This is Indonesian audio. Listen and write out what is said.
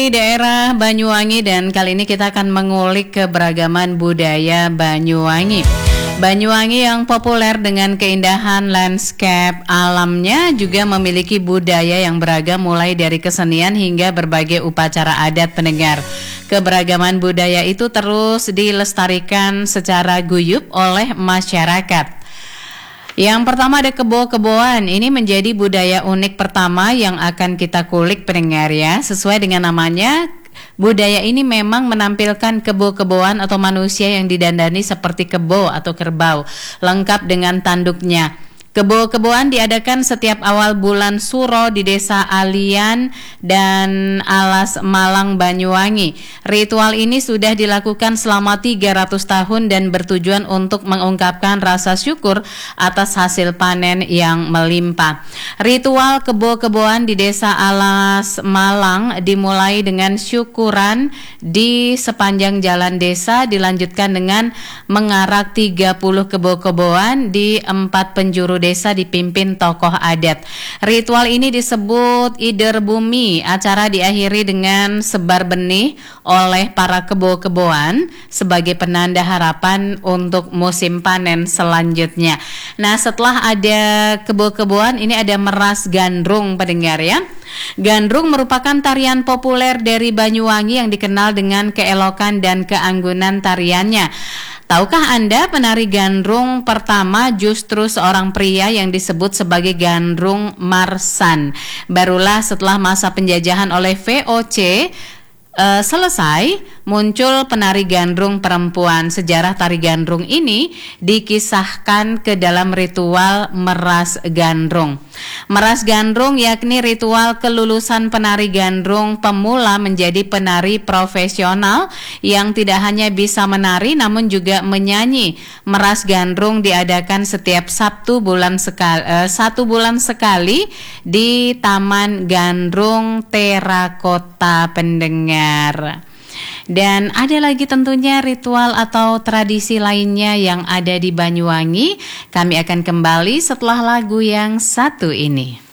Di daerah Banyuwangi, dan kali ini kita akan mengulik keberagaman budaya Banyuwangi. Banyuwangi yang populer dengan keindahan landscape alamnya juga memiliki budaya yang beragam, mulai dari kesenian hingga berbagai upacara adat. Pendengar, keberagaman budaya itu terus dilestarikan secara guyup oleh masyarakat. Yang pertama ada kebo-keboan. Ini menjadi budaya unik pertama yang akan kita kulik, pendengar ya. Sesuai dengan namanya, budaya ini memang menampilkan kebo-keboan atau manusia yang didandani seperti kebo atau kerbau, lengkap dengan tanduknya. Kebo-keboan diadakan setiap awal bulan Suro di Desa Alian dan Alas Malang, Banyuwangi. Ritual ini sudah dilakukan selama 300 tahun dan bertujuan untuk mengungkapkan rasa syukur atas hasil panen yang melimpah. Ritual kebo-keboan di Desa Alas Malang dimulai dengan syukuran di sepanjang jalan desa, dilanjutkan dengan mengarak 30 kebo-keboan di 4 penjuru desa dipimpin tokoh adat. Ritual ini disebut Ider Bumi. Acara diakhiri dengan sebar benih oleh para kebo-keboan sebagai penanda harapan untuk musim panen selanjutnya. Nah, setelah ada kebo-keboan, ini ada meras gandrung, pendengar ya. Gandrung merupakan tarian populer dari Banyuwangi yang dikenal dengan keelokan dan keanggunan tariannya. Tahukah Anda, penari gandrung pertama justru seorang pria yang disebut sebagai Gandrung Marsan. Barulah setelah masa penjajahan oleh VOC selesai, muncul penari gandrung perempuan. Sejarah tari gandrung ini dikisahkan ke dalam ritual meras gandrung. Meras gandrung yakni ritual kelulusan penari gandrung pemula menjadi penari profesional yang tidak hanya bisa menari namun juga menyanyi. Meras gandrung diadakan setiap Sabtu satu bulan sekali di Taman Gandrung Terakota, pendengar. Dan ada lagi tentunya ritual atau tradisi lainnya yang ada di Banyuwangi. Kami akan kembali setelah lagu yang satu ini.